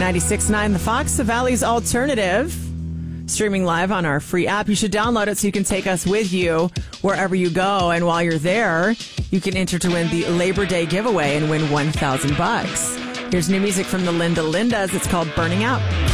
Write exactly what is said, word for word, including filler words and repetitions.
ninety-six point nine The Fox, the Valley's alternative. Streaming live on our free app. You should download it so you can take us with you wherever you go. And while you're there, you can enter to win the Labor Day giveaway and win one thousand bucks. Here's new music from the Linda Lindas. It's called Burning Out.